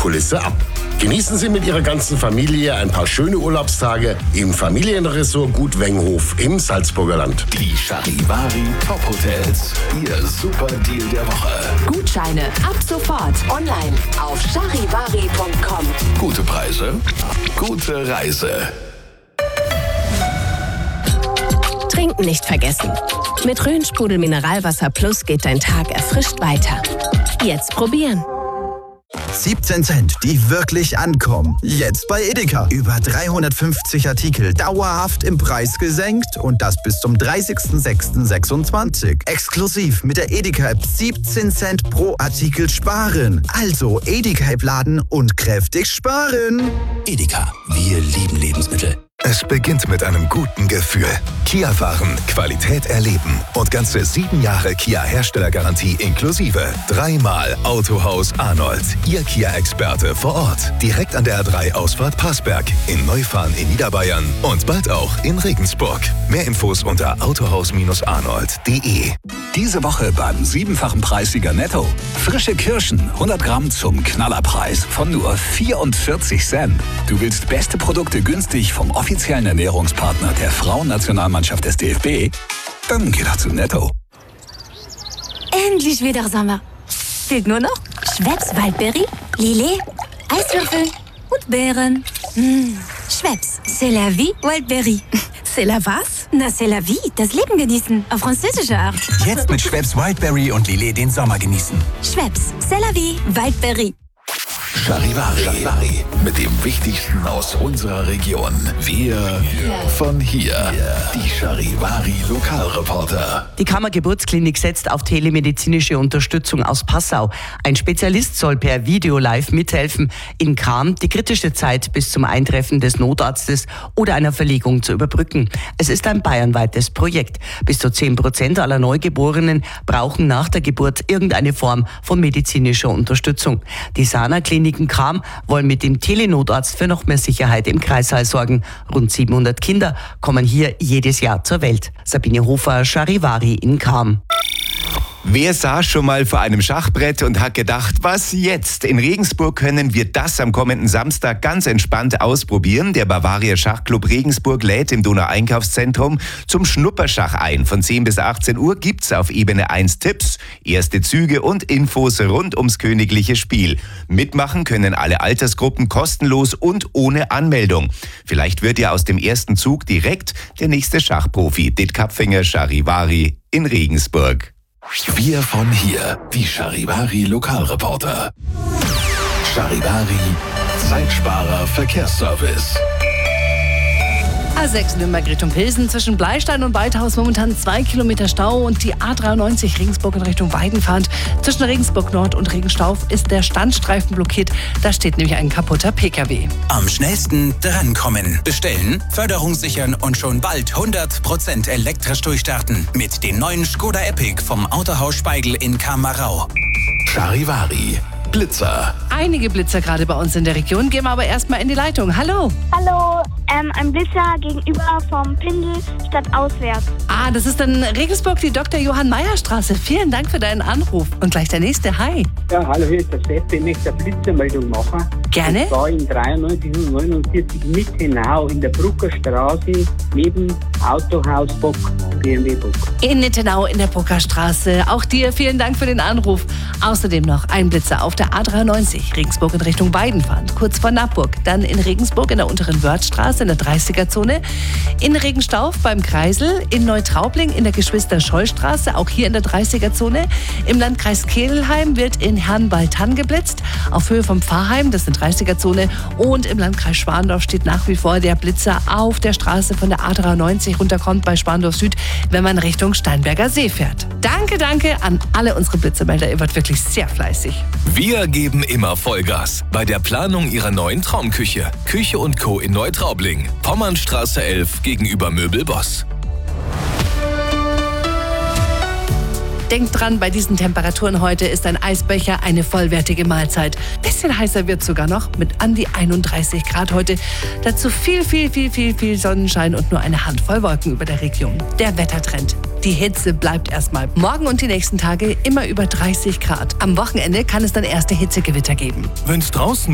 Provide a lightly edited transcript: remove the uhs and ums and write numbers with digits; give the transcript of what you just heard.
Kulisse ab. Genießen Sie mit Ihrer ganzen Familie ein paar schöne Urlaubstage im Familienresort Gut Wenghof im Salzburger Land. Die Charivari Top Hotels. Ihr super Deal der Woche. Gutscheine ab sofort online auf charivari.com. Gute Preise, gute Reise. Trinken nicht vergessen. Mit Rhön-Sprudel Mineralwasser Plus geht dein Tag erfrischt weiter. Jetzt probieren. 17 Cent, die wirklich ankommen. Jetzt bei Edeka. Über 350 Artikel dauerhaft im Preis gesenkt und das bis zum 30.06.26. Exklusiv mit der Edeka-App 17 Cent pro Artikel sparen. Also Edeka-App laden und kräftig sparen. Edeka, wir lieben Lebensmittel. Es beginnt mit einem guten Gefühl. Kia-Fahren, Qualität erleben und ganze 7 Jahre Kia-Herstellergarantie inklusive. 3-mal Autohaus Arnold, Ihr Kia-Experte vor Ort. Direkt an der A3-Ausfahrt Passberg, in Neufahren in Niederbayern und bald auch in Regensburg. Mehr Infos unter autohaus-arnold.de. Diese Woche beim 7-fachen Preissieger Netto. Frische Kirschen, 100 Gramm zum Knallerpreis von nur 44 Cent. Du willst beste Produkte günstig vom offiziellen Ernährungspartner der Frauennationalmannschaft des DFB? Dann geh doch zu Netto. Endlich wieder Sommer. Fehlt nur noch Schweppes Waldbeere, Lillet, Eiswürfel und Beeren. Schweppes, c'est la vie, Waldbeere. C'est la was? Na, c'est la vie, das Leben genießen, auf französische Art. Jetzt mit Schweppes Wildberry und Lillet den Sommer genießen. Schweppes, c'est la vie, Waldbeere. Charivari. Mit dem Wichtigsten aus unserer Region. Wir von hier. Die Charivari Lokalreporter. Die Kammergeburtsklinik setzt auf telemedizinische Unterstützung aus Passau. Ein Spezialist soll per Video live mithelfen, in Cham die kritische Zeit bis zum Eintreffen des Notarztes oder einer Verlegung zu überbrücken. Es ist ein bayernweites Projekt. Bis zu 10% aller Neugeborenen brauchen nach der Geburt irgendeine Form von medizinischer Unterstützung. Die Sana-Kliniken Cham wollen mit dem Telenotarzt für noch mehr Sicherheit im Kreißsaal sorgen. Rund 700 Kinder kommen hier jedes Jahr zur Welt. Sabine Hofer, Charivari in Cham. Wer saß schon mal vor einem Schachbrett und hat gedacht, was jetzt? In Regensburg können wir das am kommenden Samstag ganz entspannt ausprobieren. Der Bavaria Schachclub Regensburg lädt im Donau-Einkaufszentrum zum Schnupperschach ein. Von 10 bis 18 Uhr gibt's auf Ebene 1 Tipps, erste Züge und Infos rund ums königliche Spiel. Mitmachen können alle Altersgruppen kostenlos und ohne Anmeldung. Vielleicht wird ja aus dem ersten Zug direkt der nächste Schachprofi. Dit Kapfinger, Charivari in Regensburg. Wir von hier. Die Charivari Lokalreporter. Charivari Zeitsparer Verkehrsservice. A6 Nürnberg Richtung Pilsen, zwischen Bleistein und Waldhaus momentan 2 Kilometer Stau und die A93 Regensburg in Richtung Weidenfahrt. Zwischen Regensburg Nord und Regenstauf ist der Standstreifen blockiert. Da steht nämlich ein kaputter PKW. Am schnellsten drankommen. Bestellen, Förderung sichern und schon bald 100% elektrisch durchstarten. Mit dem neuen Skoda Epic vom Autohaus Speigel in Kamerau. Charivari Blitzer. Einige Blitzer gerade bei uns in der Region. Gehen wir aber erstmal in die Leitung. Hallo. Hallo, ein Blitzer gegenüber vom Pendel statt auswärts. Ah, das ist dann Regensburg, die Dr. Johann Mayer Straße. Vielen Dank für deinen Anruf. Und gleich der nächste. Hi. Ja, hallo, hier ist der Chef. Ich möchte eine Blitzermeldung machen. Gerne. Und zwar in 93 und 49 Nittenau in der Brucker Straße neben Autohaus Bock, BMW Bock. In Nittenau in der Brucker Straße. Auch dir vielen Dank für den Anruf. Außerdem noch ein Blitzer auf der A93, Regensburg in Richtung Weidenfahrt, kurz vor Nappburg. Dann in Regensburg in der unteren Wörthstraße in der 30er-Zone. In Regenstauf beim Kreisel, in Neutraubling in der Geschwister-Scholl-Straße, auch hier in der 30er-Zone. Im Landkreis Kelheim wird in Herrnwald-Hann geblitzt, auf Höhe vom Pfarrheim, das ist in 30er-Zone. Und im Landkreis Schwandorf steht nach wie vor der Blitzer auf der Straße von der A93 runterkommt bei Schwandorf Süd, wenn man Richtung Steinberger See fährt. Danke an alle unsere Blitzermelder. Ihr wart wirklich sehr fleißig. Wir geben immer Vollgas bei der Planung Ihrer neuen Traumküche. Küche & Co. in Neutraubling. Pommernstraße 11 gegenüber Möbelboss. Denkt dran, bei diesen Temperaturen heute ist ein Eisbecher eine vollwertige Mahlzeit. Bisschen heißer wird es sogar noch mit an die 31 Grad heute. Dazu viel Sonnenschein und nur eine Handvoll Wolken über der Region. Der Wettertrend. Die Hitze bleibt erstmal. Morgen und die nächsten Tage immer über 30 Grad. Am Wochenende kann es dann erste Hitzegewitter geben. Wenn's draußen